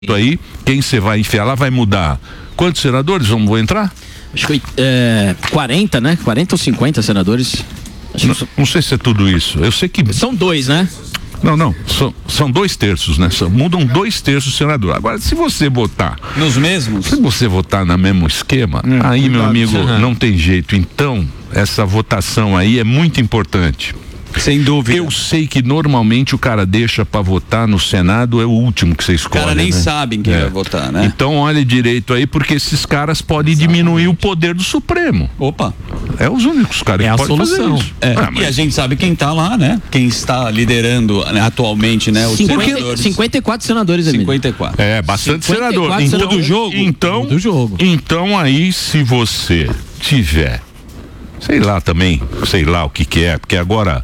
aí, quem você vai enfiar lá vai mudar. Quantos senadores vão entrar? Acho que 40, né? 40 ou 50 senadores. Não sei se é tudo isso. Eu sei que... São 2, né? Não. São 2/3, né? Mudam 2/3 do senador. Agora, se você votar... Nos mesmos? Se você votar no mesmo esquema, aí, meu amigo, não tem jeito. Então, essa votação aí é muito importante. Sem dúvida. Eu sei que normalmente o cara deixa pra votar no Senado, é o último que você escolhe. O cara nem né? sabem quem vai votar, né? Então olhe direito aí, porque esses caras podem diminuir o poder do Supremo. Opa. É os únicos caras que podem fazer isso. E a gente sabe quem tá lá, né? Quem está liderando, né, atualmente, né? Os 54 senadores, Emílio. 54. Bastante senador. Em todo jogo? Então aí, se você tiver... Sei lá o que é, porque agora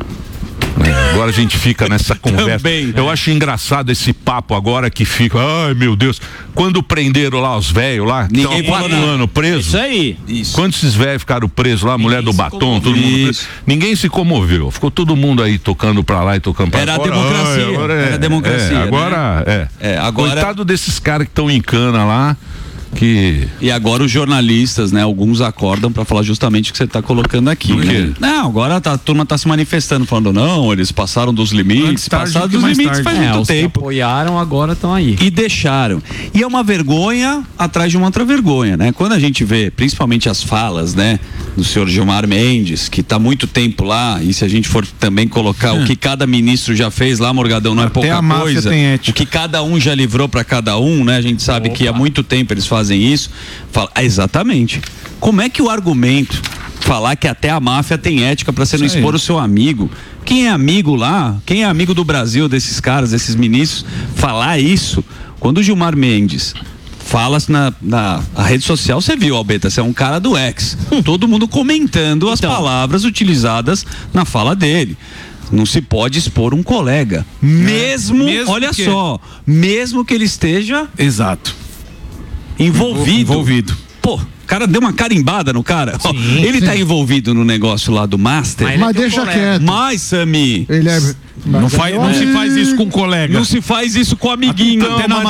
a gente fica nessa conversa. Eu acho engraçado esse papo agora que fica, ai meu Deus, quando prenderam lá os velhos lá, que estão há 4 anos presos. Isso aí. Quando esses velhos ficaram presos lá, a mulher do batom, todo mundo preso, ninguém se comoveu. Ficou todo mundo aí tocando pra lá e tocando pra lá. Era democracia. Agora coitado desses caras que estão em cana lá. E agora os jornalistas, né? Alguns acordam pra falar justamente o que você tá colocando aqui. Por quê? Não, agora a turma tá se manifestando, falando, não, eles passaram dos limites, passaram dos limites faz muito tempo. Apoiaram, agora estão aí. E deixaram. E é uma vergonha atrás de uma outra vergonha, né? Quando a gente vê, principalmente as falas, né? Do senhor Gilmar Mendes, que tá muito tempo lá, e se a gente for também colocar o que cada ministro já fez lá, Morgadão, não é pouca coisa. O que cada um já livrou pra cada um, né? A gente sabe que há muito tempo eles fazem isso. Exatamente. Como é que o argumento falar que até a máfia tem ética pra você não expor o seu amigo? Quem é amigo lá? Quem é amigo do Brasil desses caras, desses ministros? Falar isso, quando o Gilmar Mendes fala na rede social, você viu, Albeta, você é um cara do X. Todo mundo comentando as palavras utilizadas na fala dele. Não se pode expor um colega. Mesmo olha só, mesmo que ele esteja... Exato. Envolvido. Pô, o cara deu uma carimbada no cara. Ó, ele tá envolvido no negócio lá do Master. Mas deixa quieto. Mas, Sami... Ele é... Não se faz isso com colega. Não se faz isso com amiguinho.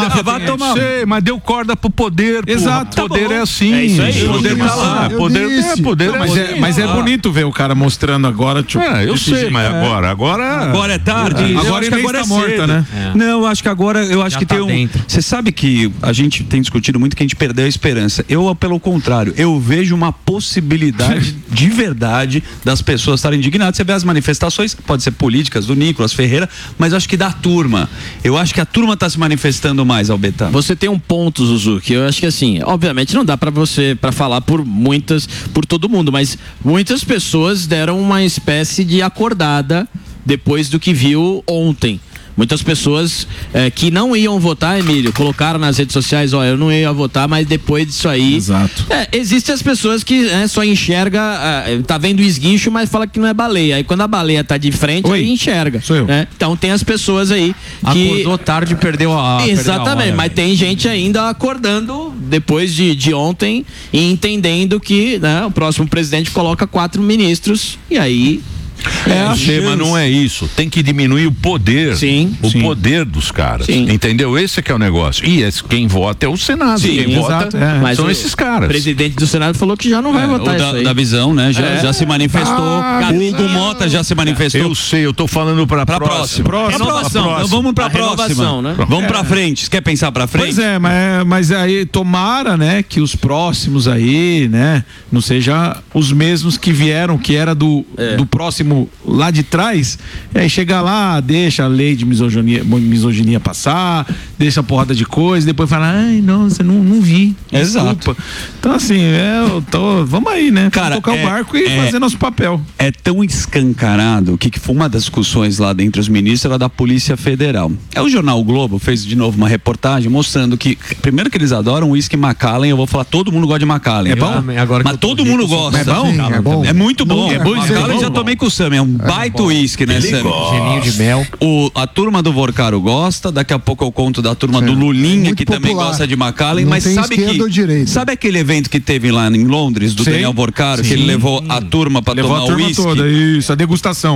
Mas deu corda pro poder. Exato. Poder é assim. É isso aí. Poder tá lá. Poder mas é bonito ver o cara mostrando agora. Tipo, eu sei, mas agora é tarde. Agora ele está morta, né? Não, acho que agora que tá tem Você sabe que a gente tem discutido muito que a gente perdeu a esperança. Eu, pelo contrário, eu vejo uma possibilidade de verdade das pessoas estarem indignadas. Você vê as manifestações, pode ser políticas do Nicolas Ferreira, mas acho que da turma. Eu acho que a turma está se manifestando mais, Albeta. Você tem um ponto, Zuzu, que eu acho que assim, obviamente não dá para falar por todo mundo, mas muitas pessoas deram uma espécie de acordada depois do que viu ontem. Muitas pessoas que não iam votar, Emílio, colocaram nas redes sociais, eu não ia votar, mas depois disso aí... Exato. Existem as pessoas que só enxerga, tá vendo o esguicho, mas fala que não é baleia. Aí quando a baleia tá de frente, aí enxerga. Sou eu. Então tem as pessoas aí que... Acordou tarde e perdeu a Exatamente, mas tem gente ainda acordando depois de ontem e entendendo que o próximo presidente coloca 4 ministros e aí... mas não é isso. Tem que diminuir o poder. Poder dos caras. Entendeu? Esse é que é o negócio. E quem vota é o Senado. Quem vota são esses caras. O presidente do Senado falou que já não vai votar isso aí. Da visão, né? Já se manifestou. O Hugo Mota já se manifestou. Eu sei, eu tô falando pra próxima. Renovação. Então vamos pra próxima. Né? Vamos pra frente. Você quer pensar pra frente? Pois é, mas aí tomara, né, que os próximos aí, né, não seja os mesmos que vieram, que era do próximo lá de trás, e aí chega lá, deixa a lei de misoginia passar, deixa a porrada de coisa, depois fala, ai, nossa, não vi. Exato. Desculpa. Então assim, vamos aí, né? Cara, tocar o barco e fazer nosso papel. É tão escancarado que foi uma das discussões lá dentre os ministros era da Polícia Federal. O jornal o Globo fez de novo uma reportagem mostrando que, primeiro que eles adoram whisky Macallan, eu vou falar, todo mundo gosta de Macallan. É bom? Mas todo mundo gosta. É bom? É bom. É muito bom. Macallan bom. já tomei com o Sam, é um baita uísque, né, Sam? Gelinho de mel. A turma do Vorcaro gosta, daqui a pouco eu conto da turma do Lulinha, que também gosta de Macallan, mas sabe aquele evento que teve lá em Londres, do Daniel Vorcaro, que ele levou a turma pra tomar o uísque? Isso, a degustação.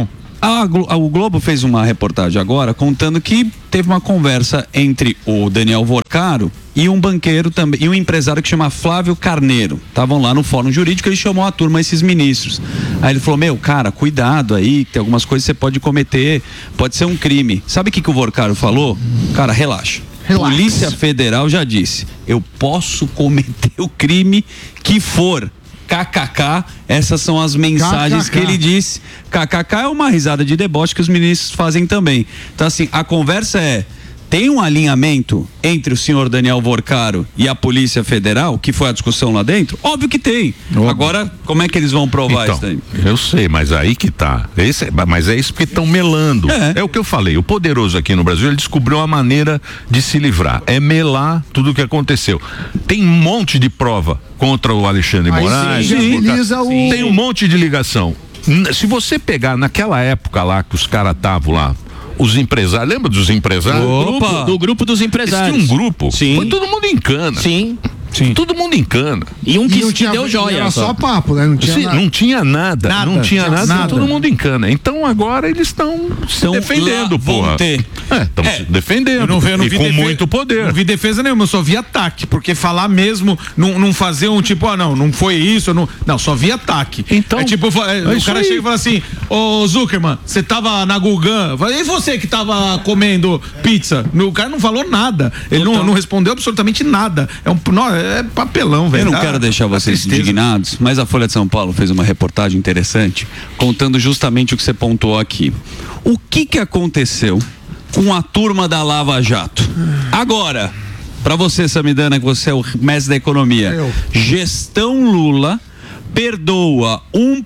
O Globo fez uma reportagem agora contando que teve uma conversa entre o Daniel Vorcaro e um banqueiro também, e um empresário que chama Flávio Carneiro. Estavam lá no fórum jurídico, ele chamou a turma, esses ministros. Aí ele falou, cara, cuidado aí, tem algumas coisas que você pode cometer, pode ser um crime. Sabe o que o Vorcaro falou? Cara, relaxa. Polícia Federal já disse, eu posso cometer o crime que for. KKK, essas são as mensagens que ele disse. KKK é uma risada de deboche que os ministros fazem também. Então assim, a conversa tem um alinhamento entre o senhor Daniel Vorcaro e a Polícia Federal, que foi a discussão lá dentro? Óbvio que tem. Agora, como é que eles vão provar isso daí? Eu sei, mas aí que tá. Mas é isso que estão melando. É o que eu falei. O poderoso aqui no Brasil, ele descobriu uma maneira de se livrar. É melar tudo o que aconteceu. Tem um monte de prova contra o Alexandre Moraes. Tem um monte de ligação. Se você pegar naquela época lá que os caras estavam lá, os empresários, lembra dos empresários? Do grupo dos empresários. Tinha um grupo. Sim. Foi todo mundo em cana. Sim. Todo mundo em cana. E um que deu joia. Era só papo, né? Não tinha nada. Não tinha nada. Todo mundo em cana. Então agora eles estão se defendendo, porra. Estão se defendendo. Eu não vi com muito poder. Não vi defesa nenhuma, eu só vi ataque. Porque falar mesmo, não fazer um tipo, não foi isso. Não, só vi ataque. Então, é tipo, o cara chega e fala assim, ô Zuckerman, você tava na Gugan, e você que tava comendo pizza? O cara não falou nada. Ele não respondeu absolutamente nada. É papelão, velho. Eu não quero deixar vocês indignados, mas a Folha de São Paulo fez uma reportagem interessante contando justamente o que você pontuou aqui. O que aconteceu com a turma da Lava Jato? Agora, para você, Samidana, que você é o mestre da economia, gestão Lula perdoa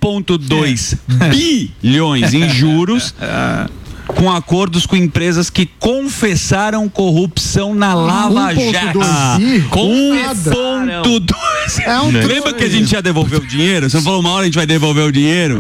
1,2 bilhões em juros com acordos com empresas que confessaram corrupção na Lava Jato. 1,2. Lembra que a gente já devolveu o dinheiro? Você não falou, uma hora a gente vai devolver o dinheiro?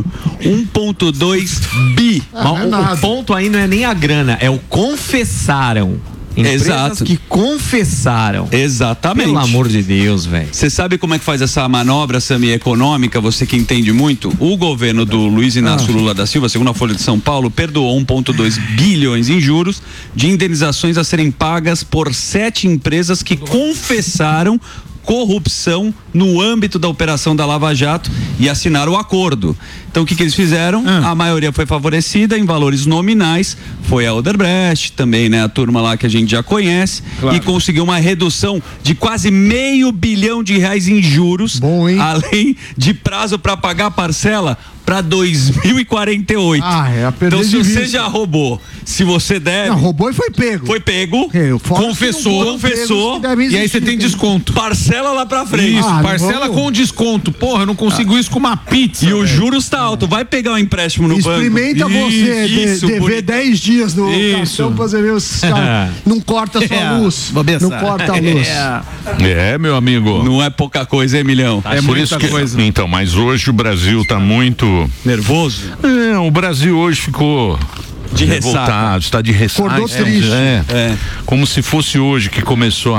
1,2 bi. O ponto aí não é nem a grana, é o confessaram. Empresas que confessaram. Exatamente. Pelo amor de Deus, velho. Você sabe como é que faz essa manobra, Sami, econômica? Você que entende muito. O governo do Luiz Inácio Lula da Silva, segundo a Folha de São Paulo, perdoou 1,2 bilhões em juros de indenizações a serem pagas por 7 empresas que confessaram corrupção no âmbito da operação da Lava Jato e assinaram o acordo. Então o que eles fizeram? A maioria foi favorecida em valores nominais, foi a Odebrecht também, né? A turma lá que a gente já conhece, e conseguiu uma redução de quase R$500 bilhão em juros, além de prazo para pagar a parcela para 2048. Então se você já roubou, se você deve... Não, roubou e foi pego. Foi pego, confessou, e aí você tem desconto. Parcela lá pra frente. Isso, parcela com desconto. Porra, eu não consigo isso com uma pizza. E o juros tá alto. Vai pegar um empréstimo no banco. Experimenta você dever 10 dias no cartão pra você ver os caras. Não corta a sua luz. Não corta a luz. Meu amigo. Não é pouca coisa, hein, Milhão? É por isso que coisa. Então, mas hoje o Brasil tá muito nervoso. O Brasil hoje ficou de revoltado, está de ressaca. Acordou triste. Como se fosse hoje que começou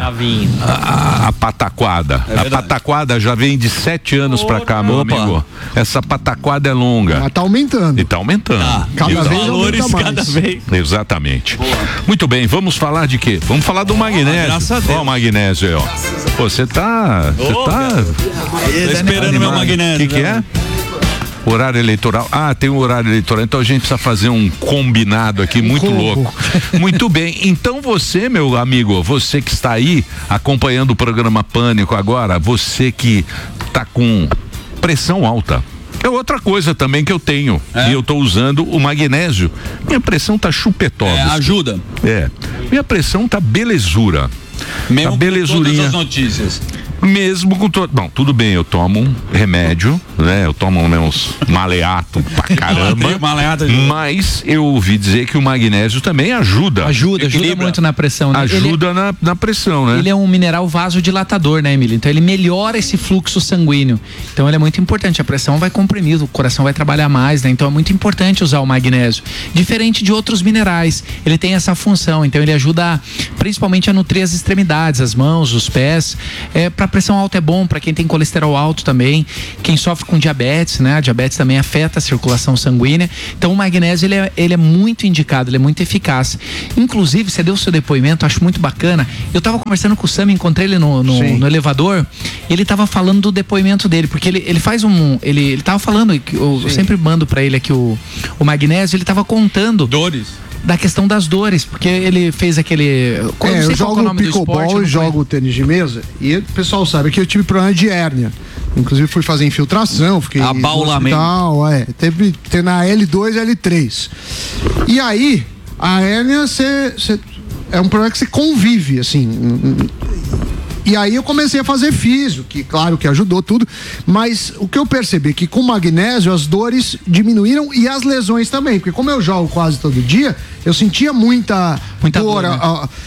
a pataquada. A pataquada já vem de 7 anos pra cá, meu amigo. Essa pataquada é longa. Mas tá aumentando. E tá aumentando. Cada vez valores cada vez. Exatamente. Muito bem, vamos falar de quê? Vamos falar do magnésio. Ó o magnésio aí, ó. Pô, você tá esperando meu magnésio. O que é? Horário eleitoral. Tem um horário eleitoral, então a gente precisa fazer um combinado aqui muito louco. Muito bem, então você, meu amigo, você que está aí acompanhando o programa Pânico agora, você que tá com pressão alta. É outra coisa também que eu tenho. E eu tô usando o magnésio. Minha pressão tá chupetosa. Ajuda. Minha pressão tá belezura. Mesmo tá belezurinha. Com todas as notícias. Mesmo com todo. Bom, tudo bem, eu tomo um remédio, né? Eu tomo uns maleato pra caramba. Mas eu ouvi dizer que o magnésio também ajuda. Ajuda muito na pressão, né? Ajuda na pressão, né? Ele é um mineral vasodilatador, né, Emílio? Então ele melhora esse fluxo sanguíneo. Então ele é muito importante. A pressão vai comprimir, o coração vai trabalhar mais, né? Então é muito importante usar o magnésio. Diferente de outros minerais, ele tem essa função. Então ele ajuda principalmente a nutrir as extremidades, as mãos, os pés, para para pressão alta é bom, para quem tem colesterol alto também, quem sofre com diabetes, né? A diabetes também afeta a circulação sanguínea. Então o magnésio ele é muito indicado, ele é muito eficaz. Inclusive, você deu o seu depoimento, acho muito bacana. Eu estava conversando com o Sam, encontrei ele no elevador, e ele estava falando do depoimento dele, porque ele faz ele estava falando, eu sempre mando para ele aqui o magnésio, ele estava contando da questão das dores, porque ele fez aquele... Eu jogo pickleball e jogo tênis de mesa, e o pessoal sabe que eu tive problema de hérnia. Inclusive fui fazer infiltração, fiquei abaulamento. Teve na L2 e L3. E aí, a hérnia é um problema que você convive, assim. E aí eu comecei a fazer físio, que claro que ajudou tudo, mas o que eu percebi é que com magnésio as dores diminuíram e as lesões também, porque como eu jogo quase todo dia, eu sentia muita dor, né?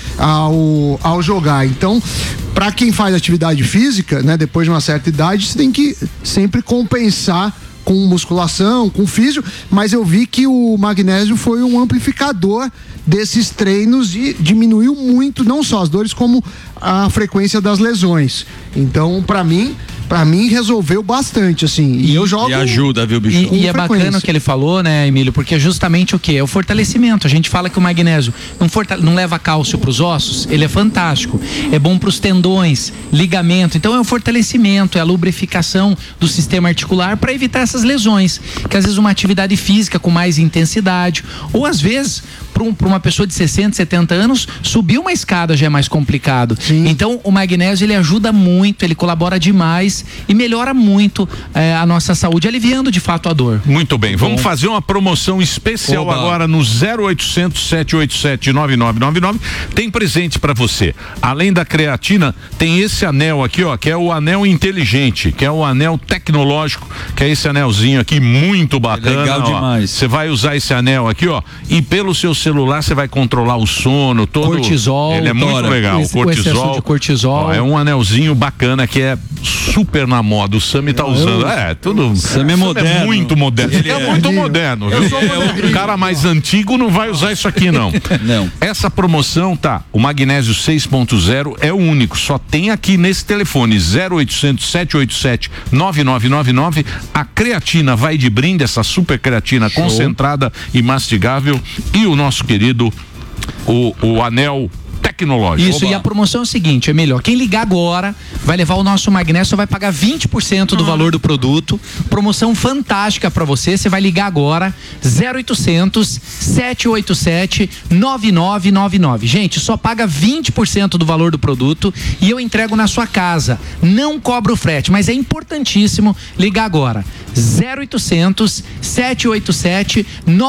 ao jogar. Então, para quem faz atividade física, né, depois de uma certa idade, você tem que sempre compensar com musculação, com físio, mas eu vi que o magnésio foi um amplificador desses treinos e diminuiu muito, não só as dores, como a frequência das lesões. Então, para mim resolveu bastante, assim. E eu jogo. E ajuda, viu, bicho? E é bacana o que ele falou, né, Emílio? Porque é justamente o quê? É o fortalecimento. A gente fala que o magnésio não leva cálcio para os ossos, ele é fantástico. É bom para os tendões, ligamento. Então é o fortalecimento, é a lubrificação do sistema articular para evitar essas lesões. Que às vezes uma atividade física com mais intensidade, ou às vezes, para uma pessoa de 60, 70 anos, subir uma escada já é mais complicado. Sim. Então o magnésio ele ajuda muito, ele colabora demais e melhora muito a nossa saúde, aliviando de fato a dor. Muito bem, vamos fazer uma promoção especial agora no 0800 787 9999. Tem presente para você. Além da creatina, tem esse anel aqui, ó, que é o anel inteligente, que é o anel tecnológico, que é esse anelzinho aqui muito bacana. Legal demais. Você vai usar esse anel aqui, ó, e pelo seu celular você vai controlar o sono, todo. Cortisol. Ele é muito legal. Cortisol. Ó, é um anelzinho bacana que é super na moda. O Sami tá usando. Tudo. Sami é moderno. É muito moderno. Ele é muito moderno. O cara mais antigo não vai usar isso aqui, não. Não. Essa promoção, tá? O magnésio 6.0 é o único. Só tem aqui nesse telefone 0800 787 9999. A creatina vai de brinde, essa super creatina concentrada e mastigável. E o nosso querido, o anel tecnológico. Isso, e a promoção é o seguinte, Emílio, quem ligar agora vai levar o nosso magnésio, vai pagar 20% do valor do produto. Promoção fantástica pra você vai ligar agora 0800 787 9999. Gente, só paga 20% do valor do produto e eu entrego na sua casa. Não cobro frete, mas é importantíssimo ligar agora. 0800 787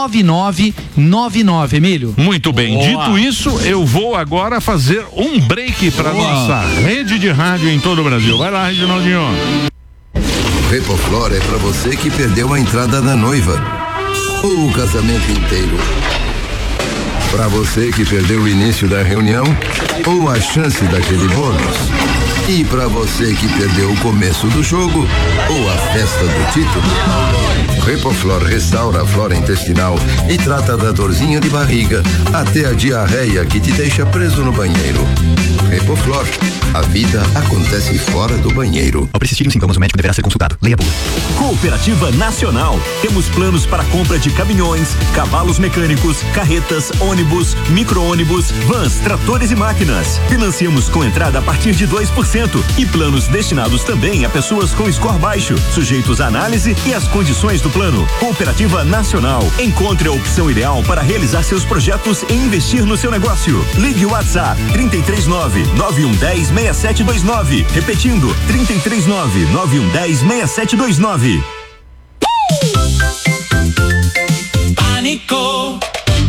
9999, Emílio. Muito bem, dito isso, eu vou agora fazer um break para nossa rede de rádio em todo o Brasil. Vai lá, Reginaldinho. Repoflor é para você que perdeu a entrada da noiva ou o casamento inteiro. Para você que perdeu o início da reunião ou a chance daquele bônus. E para você que perdeu o começo do jogo ou a festa do título. Repoflor restaura a flora intestinal e trata da dorzinha de barriga até a diarreia que te deixa preso no banheiro. Repoflor, a vida acontece fora do banheiro. Ao persistirem sintomas, o médico deverá ser consultado. Leia a bula. Cooperativa Nacional. Temos planos para compra de caminhões, cavalos mecânicos, carretas, ônibus, micro-ônibus, vans, tratores e máquinas. Financiamos com entrada a partir de 2% e planos destinados também a pessoas com score baixo, sujeitos à análise e às condições do plano. Cooperativa Nacional. Encontre a opção ideal para realizar seus projetos e investir no seu negócio. Ligue o WhatsApp 339-9110-6729. Repetindo, 339-9110-6729. Pânico.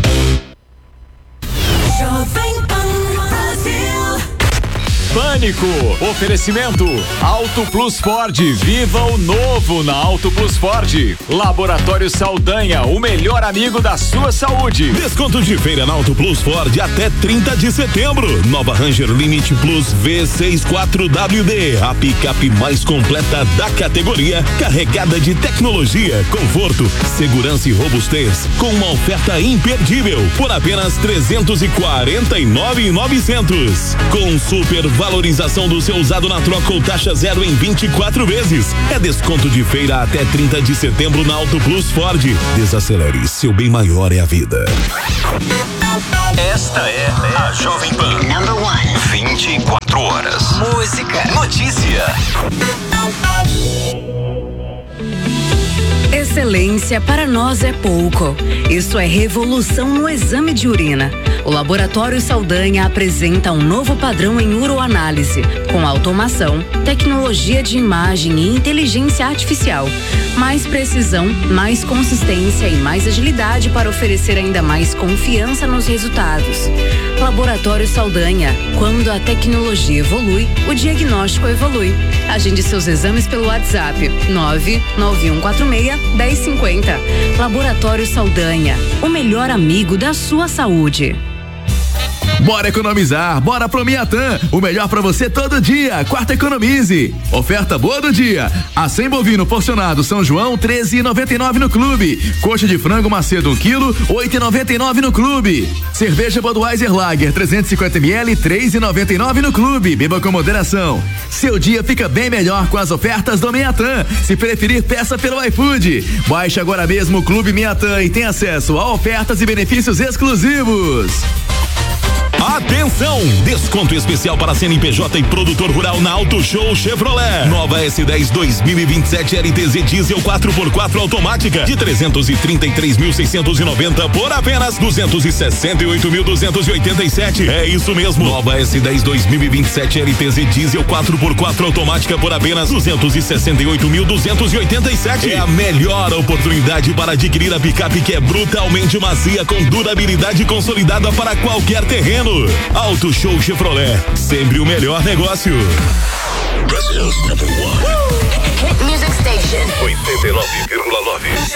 Jovem Pan Brasil. Pânico, oferecimento Auto Plus Ford, viva o novo na Auto Plus Ford. Laboratório Saldanha, o melhor amigo da sua saúde. Desconto de feira na Auto Plus Ford até 30 de setembro. Nova Ranger Limite Plus V64WD, a picape mais completa da categoria, carregada de tecnologia, conforto, segurança e robustez, com uma oferta imperdível por apenas R$ 349.900, com super valorização valorização do seu usado na troca ou taxa zero em 24 vezes. É desconto de feira até 30 de setembro na Auto Plus Ford. Desacelere, seu bem maior é a vida. Esta é a Jovem Pan. Number 1. 24 horas. Música. Notícia. Excelência para nós é pouco. Isso é revolução no exame de urina. O Laboratório Saldanha apresenta um novo padrão em uroanálise, com automação, tecnologia de imagem e inteligência artificial. Mais precisão, mais consistência e mais agilidade para oferecer ainda mais confiança nos resultados. Laboratório Saldanha. Quando a tecnologia evolui, o diagnóstico evolui. Agende seus exames pelo WhatsApp 99146-1050. Laboratório Saldanha. O melhor amigo da sua saúde. Bora economizar, bora pro Miatã, o melhor pra você todo dia. Quarta economize. Oferta boa do dia. Acém bovino porcionado São João, 13,99 no clube. Coxa de frango Macedo 1 quilo, 8,99 no clube. Cerveja Budweiser Lager 350 ml, 3,99 no clube. Beba com moderação. Seu dia fica bem melhor com as ofertas do Miatã. Se preferir, peça pelo iFood. Baixe agora mesmo o Clube Miatã e tem acesso a ofertas e benefícios exclusivos. Atenção! Desconto especial para CNPJ e produtor rural na Auto Show Chevrolet. Nova S10 2027 LTZ Diesel 4x4 automática de 333.690 por apenas 268.287. É isso mesmo. Nova S10 2027 LTZ Diesel 4x4 automática por apenas 268.287. É a melhor oportunidade para adquirir a picape que é brutalmente macia com durabilidade consolidada para qualquer terreno. Auto Show Chevrolet, sempre o melhor negócio. Brasil's number 1. Hit music station. 89,9.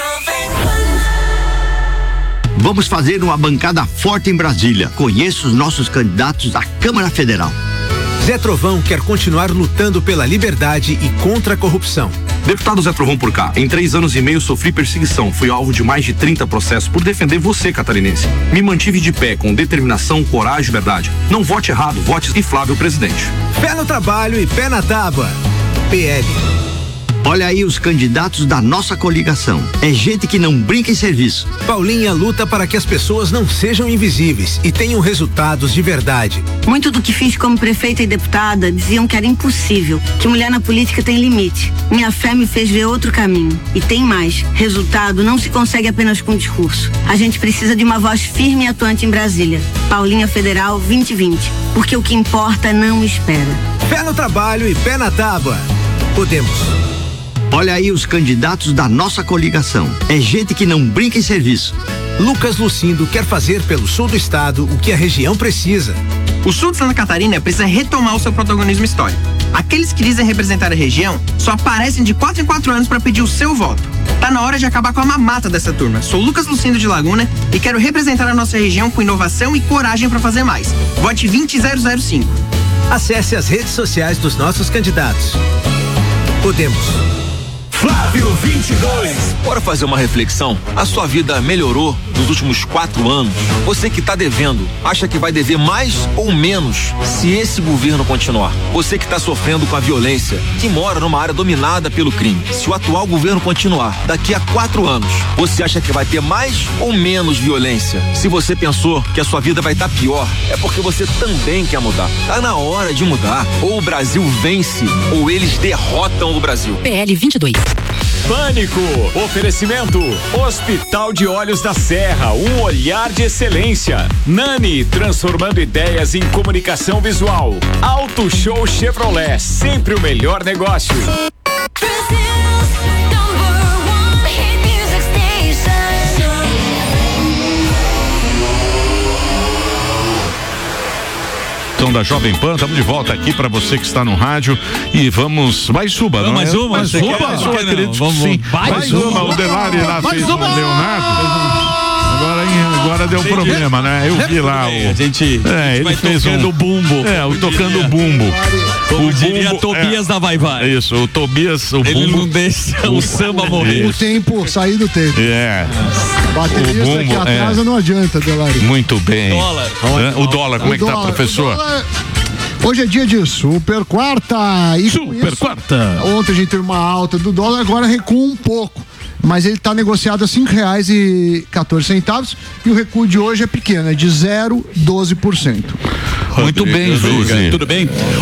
Vamos fazer uma bancada forte em Brasília. Conheça os nossos candidatos à Câmara Federal. Zé Trovão quer continuar lutando pela liberdade e contra a corrupção. Deputado Zé Trovão por cá, em 3 anos e meio sofri perseguição, fui alvo de mais de 30 processos por defender você, catarinense. Me mantive de pé com determinação, coragem e verdade. Não vote errado, vote e Flávio presidente. Pé no trabalho e pé na tábua. PL. Olha aí os candidatos da nossa coligação. É gente que não brinca em serviço. Paulinha luta para que as pessoas não sejam invisíveis e tenham resultados de verdade. Muito do que fiz como prefeita e deputada diziam que era impossível, que mulher na política tem limite. Minha fé me fez ver outro caminho. E tem mais, resultado não se consegue apenas com discurso. A gente precisa de uma voz firme e atuante em Brasília. Paulinha Federal 2020, porque o que importa não espera. Pé no trabalho e pé na tábua. Podemos. Olha aí os candidatos da nossa coligação. É gente que não brinca em serviço. Lucas Lucindo quer fazer pelo sul do estado o que a região precisa. O sul de Santa Catarina precisa retomar o seu protagonismo histórico. Aqueles que dizem representar a região só aparecem de 4 em 4 anos para pedir o seu voto. Tá na hora de acabar com a mamata dessa turma. Sou Lucas Lucindo de Laguna e quero representar a nossa região com inovação e coragem para fazer mais. Vote 20005. Acesse as redes sociais dos nossos candidatos. Podemos. Flávio 22. Bora fazer uma reflexão? A sua vida melhorou nos últimos 4 anos? Você que tá devendo, acha que vai dever mais ou menos se esse governo continuar? Você que tá sofrendo com a violência, que mora numa área dominada pelo crime, se o atual governo continuar, daqui a 4 anos, você acha que vai ter mais ou menos violência? Se você pensou que a sua vida vai estar pior, é porque você também quer mudar. Tá na hora de mudar. Ou o Brasil vence, ou eles derrotam o Brasil. PL 22. Pânico, oferecimento, Hospital de Olhos da Serra, um olhar de excelência. Nani, transformando ideias em comunicação visual. Auto Show Chevrolet, sempre o melhor negócio. Da Jovem Pan, estamos de volta aqui para você que está no rádio e vamos, mais suba, não mais é? Uma, mais suba, acredito que sim. Mais uma, o Delari lá fez o Leonardo. Agora deu problema, né? Eu vi lá ele fez tocando bumbo. O tocando bumbo. Como diria Tobias da Vai Vai. Isso, o Tobias, o ele bumbo. não deixa o samba morrer. O tempo, sair do tempo. Baterista o bumbo, que atrasa não adianta, Delari. Muito bem. O dólar, como é que tá, professor? Hoje é dia de Super Quarta. E Super Quarta. Ontem a gente teve uma alta do dólar, agora recua um pouco. Mas ele está negociado a R$5,14 e o recuo de hoje é pequeno, é de 0,12%. Muito bem, Zuzi. Tudo bem?